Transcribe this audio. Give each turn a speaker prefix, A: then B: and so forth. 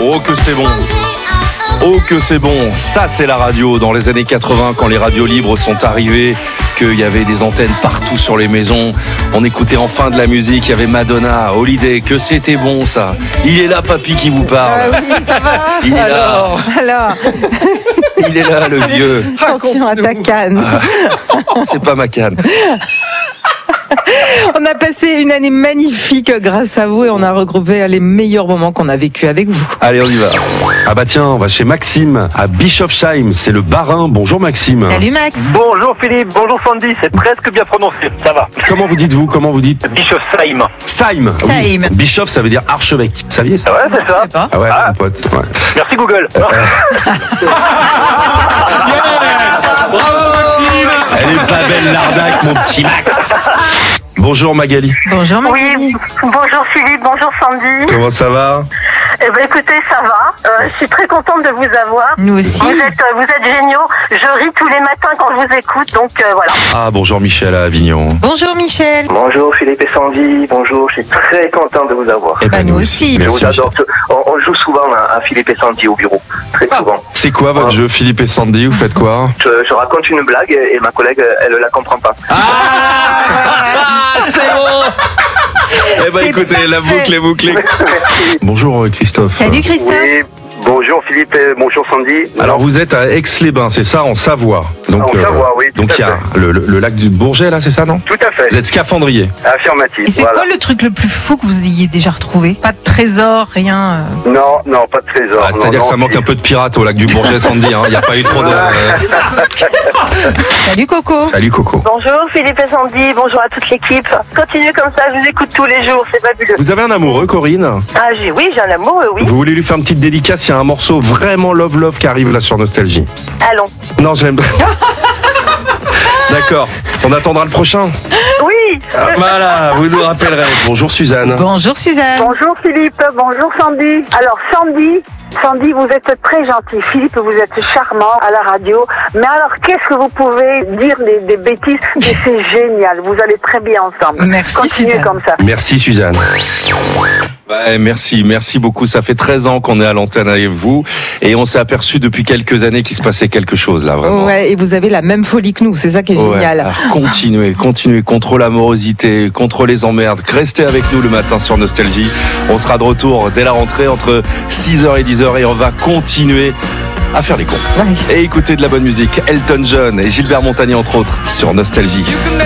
A: Oh que c'est bon. Oh que c'est bon, ça c'est la radio dans les années 80 quand les radios libres sont arrivées, qu'il y avait des antennes partout sur les maisons, on écoutait enfin de la musique, il y avait Madonna, Holiday, que c'était bon ça. Il est là papy qui vous parle.
B: Oui, ça va.
A: Il est
B: alors.
A: Il est là le vieux.
B: Attention à ta canne.
A: C'est pas ma canne.
B: On a passé une année magnifique grâce à vous et on a regroupé les meilleurs moments qu'on a vécu avec vous.
A: Allez, on y va.
C: Ah bah tiens, on va chez Maxime, à Bischofsheim, c'est le Bas-Rhin. Bonjour Maxime.
B: Salut Max.
D: Bonjour Philippe, bonjour Sandy, c'est presque bien prononcé, ça va.
C: Comment vous dites
D: Bischofsheim.
C: Saim.
B: Saim.
C: Oui. Bischoff, ça veut dire archevêque. Vous saviez ça?
D: Ouais, c'est ça.
C: Ah ouais,
D: Ah.
C: mon pote. Ouais.
D: Merci Google.
C: Elle est pas belle l'arnaque, mon petit Max. Bonjour Magali.
B: Bonjour Max.
E: Oui, bonjour Philippe, bonjour Sandy.
C: Comment ça va?
E: Eh ben écoutez, ça va. Je suis très contente de vous avoir.
B: Nous aussi.
E: Vous êtes géniaux. Je ris tous les matins quand je vous écoute, donc voilà.
C: Ah bonjour Michel à Avignon.
B: Bonjour Michel.
F: Bonjour Philippe et Sandy, bonjour, je suis très content de vous avoir.
C: Eh
B: Bah, nous aussi.
F: Je
C: Merci,
F: vous adore.
C: Michel.
F: On joue souvent à Philippe et Sandy au bureau, très souvent.
C: C'est quoi votre jeu, Philippe et Sandy? Vous faites quoi?
F: Je raconte une blague et ma collègue, elle la comprend pas.
C: C'est bon. Eh ben
B: C'est
C: écoutez, la
B: parfait.
C: boucle est bouclée. Bonjour Christophe.
B: Salut Christophe.
F: Oui, bonjour Philippe et bonjour Sandy.
C: Alors vous êtes à Aix-les-Bains, c'est ça, en Savoie. Donc,
F: En Savoie, oui, tout
C: donc
F: à
C: il y a
F: fait.
C: le lac du Bourget là, c'est ça, non?
F: Tout à fait,
C: Vous êtes scaphandrier.
F: affirmatif.
B: Et c'est
F: Voilà.
B: quoi le truc le plus fou que vous ayez déjà retrouvé? Pas de trésor, rien.
F: Non, pas de trésor.
C: Ah, c'est-à-dire
F: non,
C: que ça manque un peu de pirates au lac du Bourget, Sandy. Il n'y a pas eu trop de.
B: Salut Coco.
C: Salut Coco.
E: Bonjour Philippe et Sandy, bonjour à toute l'équipe. Continuez comme ça, je vous écoute tous les jours, c'est fabuleux.
C: Vous avez un amoureux, Corinne?
E: Ah oui, j'ai un amour, oui.
C: Vous voulez lui faire une petite dédicace? Il y a un morceau vraiment love qui arrive là sur Nostalgie.
E: Allons.
C: Non, je l'aime. D'accord. On attendra le prochain.
E: Oui.
C: Voilà, vous nous rappellerez. Bonjour Suzanne.
B: Bonjour Suzanne.
E: Bonjour Philippe, bonjour Sandy. Alors Sandy, vous êtes très gentil. Philippe, vous êtes charmant à la radio. Mais alors, qu'est-ce que vous pouvez dire des bêtises? Mais c'est génial. Vous allez très bien ensemble.
B: Merci,
E: Continuez
B: Suzanne.
E: comme ça.
C: Merci Suzanne.
A: Ouais, merci beaucoup. Ça fait 13 ans qu'on est à l'antenne avec vous et on s'est aperçu depuis quelques années qu'il se passait quelque chose là, vraiment.
B: Ouais, et vous avez la même folie que nous, c'est ça qui est
A: Ouais.
B: génial.
A: Alors continuez contre l'amorosité, contre les emmerdes. Restez avec nous le matin sur Nostalgie. On sera de retour dès la rentrée entre 6h et 10h et on va continuer à faire les cons.
B: Ouais.
A: Et écouter de la bonne musique. Elton John et Gilbert Montagnier entre autres sur Nostalgie.